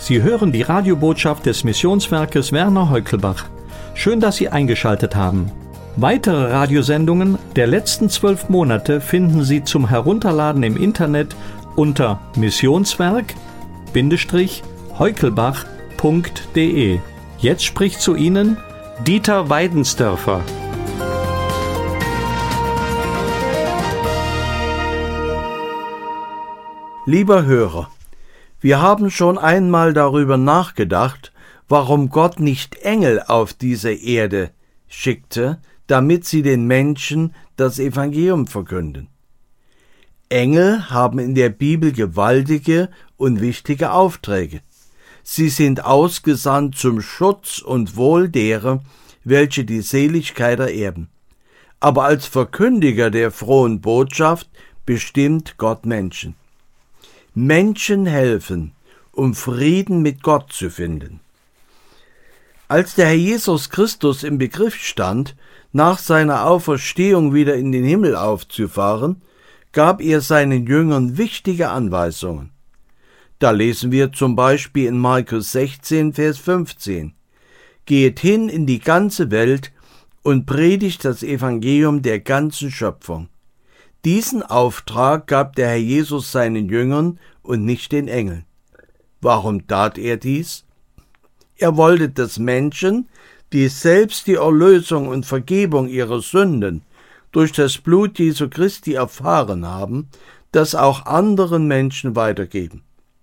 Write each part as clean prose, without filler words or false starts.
Sie hören die Radiobotschaft des Missionswerkes Werner Heukelbach. Schön, dass Sie eingeschaltet haben. Weitere Radiosendungen der letzten 12 Monate finden Sie zum Herunterladen im Internet unter missionswerk-heukelbach.de. Jetzt spricht zu Ihnen Dieter Weidensdörfer. Lieber Hörer, wir haben schon einmal darüber nachgedacht, warum Gott nicht Engel auf diese Erde schickte, damit sie den Menschen das Evangelium verkünden. Engel haben in der Bibel gewaltige und wichtige Aufträge. Sie sind ausgesandt zum Schutz und Wohl derer, welche die Seligkeit ererben. Aber als Verkündiger der frohen Botschaft bestimmt Gott Menschen. Menschen helfen, um Frieden mit Gott zu finden. Als der Herr Jesus Christus im Begriff stand, nach seiner Auferstehung wieder in den Himmel aufzufahren, gab er seinen Jüngern wichtige Anweisungen. Da lesen wir zum Beispiel in Markus 16, Vers 15: Geht hin in die ganze Welt und predigt das Evangelium der ganzen Schöpfung. Diesen Auftrag gab der Herr Jesus seinen Jüngern und nicht den Engeln. Warum tat er dies? Er wollte, dass Menschen, die selbst die Erlösung und Vergebung ihrer Sünden durch das Blut Jesu Christi erfahren haben, das auch anderen Menschen weitergeben.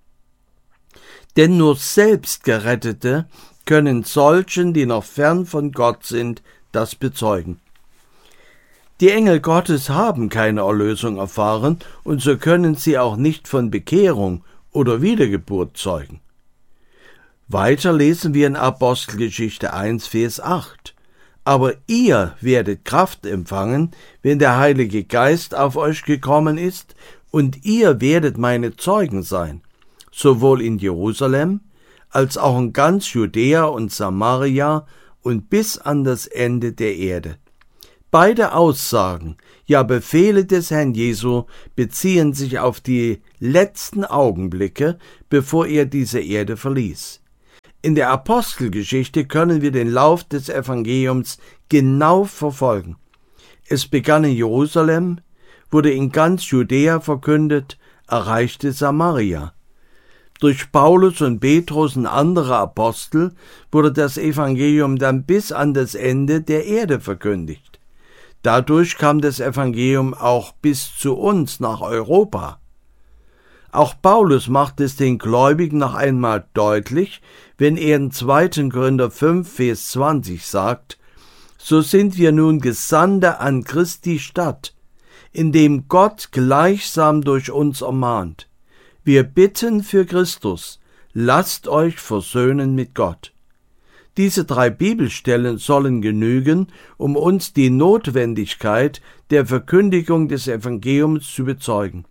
Denn nur Selbstgerettete können solchen, die noch fern von Gott sind, das bezeugen. Die Engel Gottes haben keine Erlösung erfahren und so können sie auch nicht von Bekehrung oder Wiedergeburt zeugen. Weiter lesen wir in Apostelgeschichte 1, Vers 8. Aber ihr werdet Kraft empfangen, wenn der Heilige Geist auf euch gekommen ist, und ihr werdet meine Zeugen sein, sowohl in Jerusalem als auch in ganz Judäa und Samaria und bis an das Ende der Erde. Beide Aussagen, ja Befehle des Herrn Jesu, beziehen sich auf die letzten Augenblicke, bevor er diese Erde verließ. In der Apostelgeschichte können wir den Lauf des Evangeliums genau verfolgen. Es begann in Jerusalem, wurde in ganz Judäa verkündet, erreichte Samaria. Durch Paulus und Petrus und andere Apostel wurde das Evangelium dann bis an das Ende der Erde verkündigt. Dadurch kam das Evangelium auch bis zu uns nach Europa. Auch Paulus macht es den Gläubigen noch einmal deutlich, wenn er in 2. Korinther 5, Vers 20 sagt: So sind wir nun Gesandte an Christi Stadt, indem Gott gleichsam durch uns ermahnt. Wir bitten für Christus, lasst euch versöhnen mit Gott. Diese 3 Bibelstellen sollen genügen, um uns die Notwendigkeit der Verkündigung des Evangeliums zu bezeugen.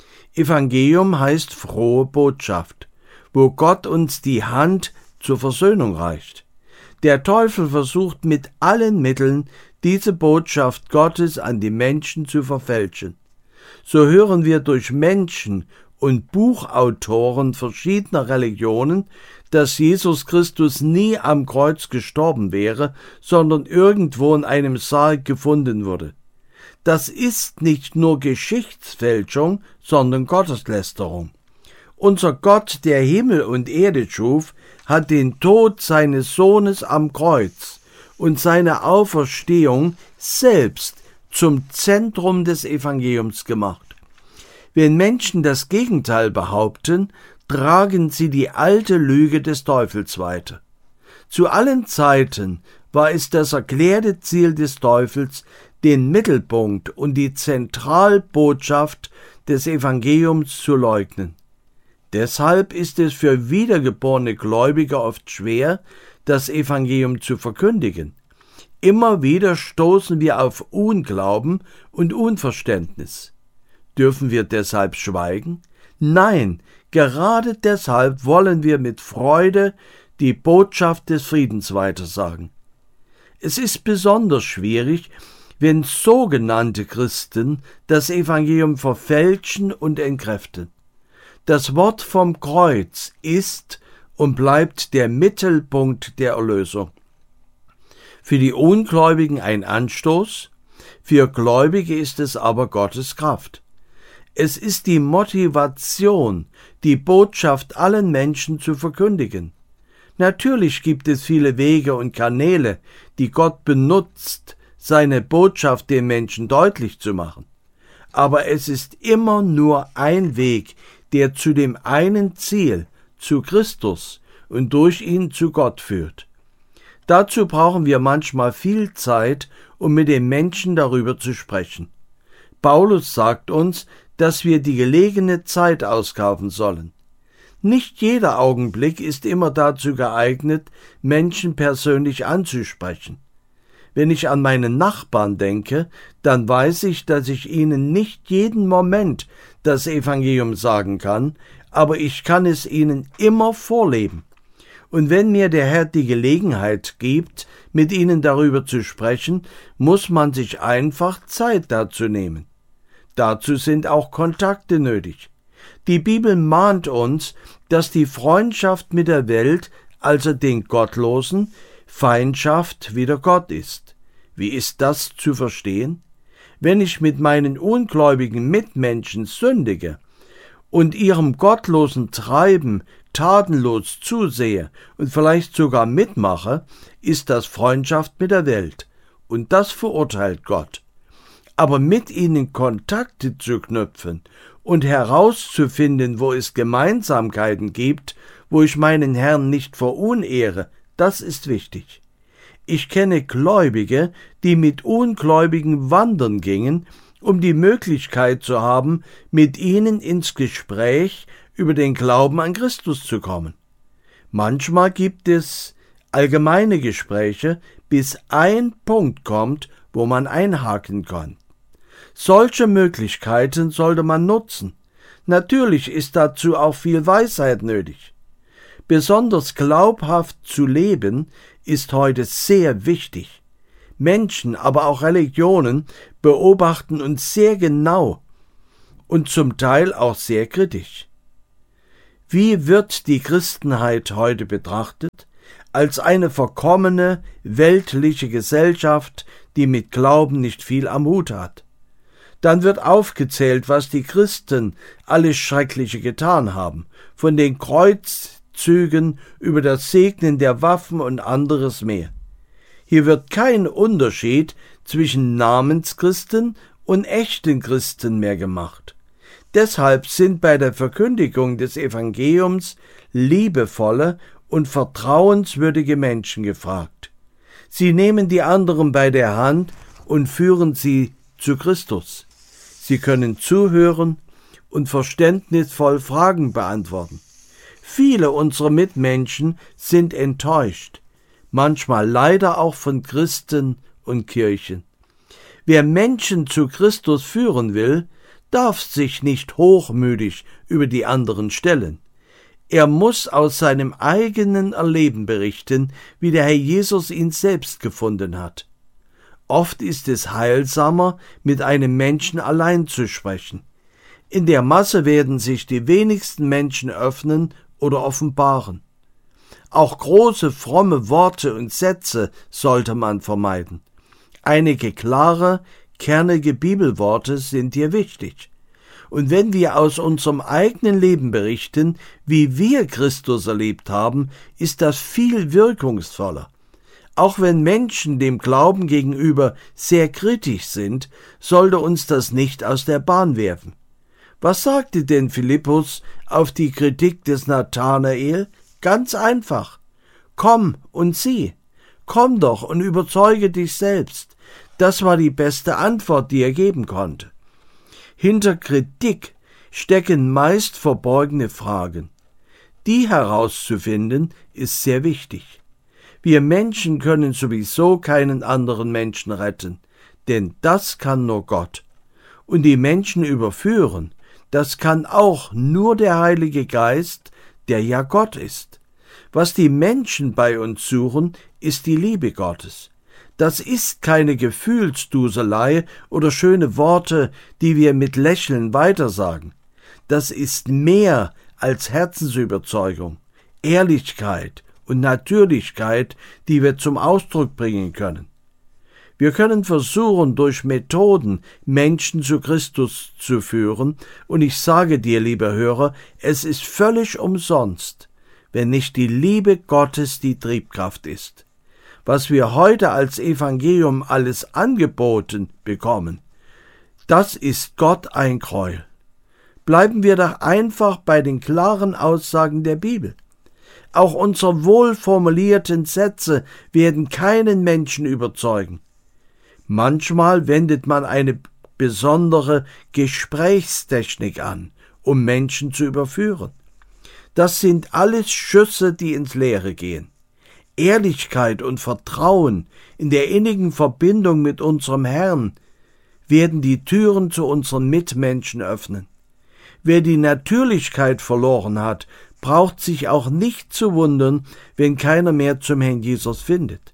Evangelium heißt frohe Botschaft, wo Gott uns die Hand zur Versöhnung reicht. Der Teufel versucht mit allen Mitteln, diese Botschaft Gottes an die Menschen zu verfälschen. So hören wir durch Menschen und Buchautoren verschiedener Religionen, dass Jesus Christus nie am Kreuz gestorben wäre, sondern irgendwo in einem Sarg gefunden wurde. Das ist nicht nur Geschichtsfälschung, sondern Gotteslästerung. Unser Gott, der Himmel und Erde schuf, hat den Tod seines Sohnes am Kreuz und seine Auferstehung selbst zum Zentrum des Evangeliums gemacht. Wenn Menschen das Gegenteil behaupten, tragen sie die alte Lüge des Teufels weiter. Zu allen Zeiten war es das erklärte Ziel des Teufels, den Mittelpunkt und die Zentralbotschaft des Evangeliums zu leugnen. Deshalb ist es für wiedergeborene Gläubige oft schwer, das Evangelium zu verkündigen. Immer wieder stoßen wir auf Unglauben und Unverständnis. Dürfen wir deshalb schweigen? Nein, gerade deshalb wollen wir mit Freude die Botschaft des Friedens weitersagen. Es ist besonders schwierig, wenn sogenannte Christen das Evangelium verfälschen und entkräften. Das Wort vom Kreuz ist und bleibt der Mittelpunkt der Erlösung. Für die Ungläubigen ein Anstoß, für Gläubige ist es aber Gottes Kraft. Es ist die Motivation, die Botschaft allen Menschen zu verkündigen. Natürlich gibt es viele Wege und Kanäle, die Gott benutzt, seine Botschaft den Menschen deutlich zu machen. Aber es ist immer nur ein Weg, der zu dem einen Ziel, zu Christus und durch ihn zu Gott führt. Dazu brauchen wir manchmal viel Zeit, um mit den Menschen darüber zu sprechen. Paulus sagt uns, dass wir die gelegene Zeit auskaufen sollen. Nicht jeder Augenblick ist immer dazu geeignet, Menschen persönlich anzusprechen. Wenn ich an meine Nachbarn denke, dann weiß ich, dass ich ihnen nicht jeden Moment das Evangelium sagen kann, aber ich kann es ihnen immer vorleben. Und wenn mir der Herr die Gelegenheit gibt, mit ihnen darüber zu sprechen, muss man sich einfach Zeit dazu nehmen. Dazu sind auch Kontakte nötig. Die Bibel mahnt uns, dass die Freundschaft mit der Welt, also den Gottlosen, Feindschaft wider Gott ist. Wie ist das zu verstehen? Wenn ich mit meinen ungläubigen Mitmenschen sündige und ihrem gottlosen Treiben tatenlos zusehe und vielleicht sogar mitmache, ist das Freundschaft mit der Welt, und das verurteilt Gott. Aber mit ihnen Kontakte zu knüpfen und herauszufinden, wo es Gemeinsamkeiten gibt, wo ich meinen Herrn nicht verunehre, das ist wichtig. Ich kenne Gläubige, die mit Ungläubigen wandern gingen, um die Möglichkeit zu haben, mit ihnen ins Gespräch über den Glauben an Christus zu kommen. Manchmal gibt es allgemeine Gespräche, bis ein Punkt kommt, wo man einhaken kann. Solche Möglichkeiten sollte man nutzen. Natürlich ist dazu auch viel Weisheit nötig. Besonders glaubhaft zu leben ist heute sehr wichtig. Menschen, aber auch Religionen beobachten uns sehr genau und zum Teil auch sehr kritisch. Wie wird die Christenheit heute betrachtet? Als eine verkommene, weltliche Gesellschaft, die mit Glauben nicht viel am Hut hat. Dann wird aufgezählt, was die Christen alles Schreckliche getan haben, von den Kreuzzügen über das Segnen der Waffen und anderes mehr. Hier wird kein Unterschied zwischen Namenschristen und echten Christen mehr gemacht. Deshalb sind bei der Verkündigung des Evangeliums liebevolle und vertrauenswürdige Menschen gefragt. Sie nehmen die anderen bei der Hand und führen sie zu Christus. Sie können zuhören und verständnisvoll Fragen beantworten. Viele unserer Mitmenschen sind enttäuscht, manchmal leider auch von Christen und Kirchen. Wer Menschen zu Christus führen will, darf sich nicht hochmütig über die anderen stellen. Er muss aus seinem eigenen Erleben berichten, wie der Herr Jesus ihn selbst gefunden hat. Oft ist es heilsamer, mit einem Menschen allein zu sprechen. In der Masse werden sich die wenigsten Menschen öffnen oder offenbaren. Auch große, fromme Worte und Sätze sollte man vermeiden. Einige klare, kernige Bibelworte sind hier wichtig. Und wenn wir aus unserem eigenen Leben berichten, wie wir Christus erlebt haben, ist das viel wirkungsvoller. Auch wenn Menschen dem Glauben gegenüber sehr kritisch sind, sollte uns das nicht aus der Bahn werfen. Was sagte denn Philippus auf die Kritik des Nathanael? Ganz einfach. Komm und sieh. Komm doch und überzeuge dich selbst. Das war die beste Antwort, die er geben konnte. Hinter Kritik stecken meist verborgene Fragen. Die herauszufinden, ist sehr wichtig. Wir Menschen können sowieso keinen anderen Menschen retten, denn das kann nur Gott. Und die Menschen überführen, das kann auch nur der Heilige Geist, der ja Gott ist. Was die Menschen bei uns suchen, ist die Liebe Gottes. Das ist keine Gefühlsduselei oder schöne Worte, die wir mit Lächeln weitersagen. Das ist mehr als Herzensüberzeugung. Ehrlichkeit und Natürlichkeit, die wir zum Ausdruck bringen können. Wir können versuchen, durch Methoden Menschen zu Christus zu führen, und ich sage dir, lieber Hörer, es ist völlig umsonst, wenn nicht die Liebe Gottes die Triebkraft ist. Was wir heute als Evangelium alles angeboten bekommen, das ist Gott ein Gräuel. Bleiben wir doch einfach bei den klaren Aussagen der Bibel. Auch unsere wohlformulierten Sätze werden keinen Menschen überzeugen. Manchmal wendet man eine besondere Gesprächstechnik an, um Menschen zu überführen. Das sind alles Schüsse, die ins Leere gehen. Ehrlichkeit und Vertrauen in der innigen Verbindung mit unserem Herrn werden die Türen zu unseren Mitmenschen öffnen. Wer die Natürlichkeit verloren hat, braucht sich auch nicht zu wundern, wenn keiner mehr zum Herrn Jesus findet.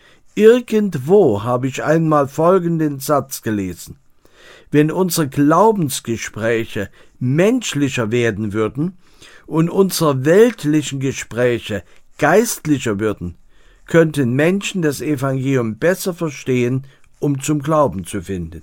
Irgendwo habe ich einmal folgenden Satz gelesen: Wenn unsere Glaubensgespräche menschlicher werden würden und unsere weltlichen Gespräche geistlicher würden, könnten Menschen das Evangelium besser verstehen, um zum Glauben zu finden.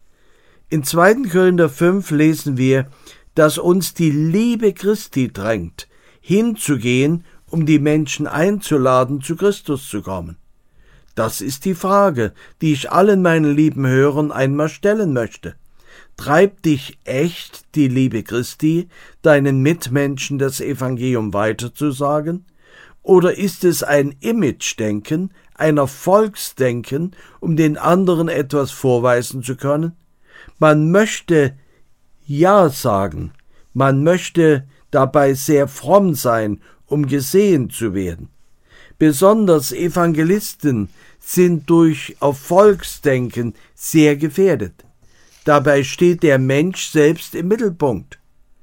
In 2. Korinther 5 lesen wir, dass uns die Liebe Christi drängt, hinzugehen, um die Menschen einzuladen, zu Christus zu kommen. Das ist die Frage, die ich allen meinen lieben Hörern einmal stellen möchte. Treibt dich echt die Liebe Christi, deinen Mitmenschen das Evangelium weiterzusagen? Oder ist es ein Image-Denken, ein Erfolgsdenken, um den anderen etwas vorweisen zu können? Man möchte Ja sagen, man möchte dabei sehr fromm sein, um gesehen zu werden. Besonders Evangelisten sind durch Erfolgsdenken sehr gefährdet. Dabei steht der Mensch selbst im Mittelpunkt.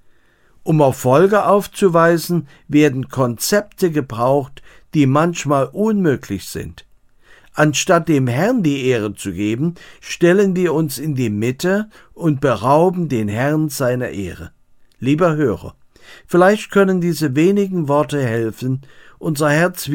Um Erfolge aufzuweisen, werden Konzepte gebraucht, die manchmal unmöglich sind. Anstatt dem Herrn die Ehre zu geben, stellen wir uns in die Mitte und berauben den Herrn seiner Ehre. Lieber Hörer, vielleicht können diese wenigen Worte helfen, unser Herz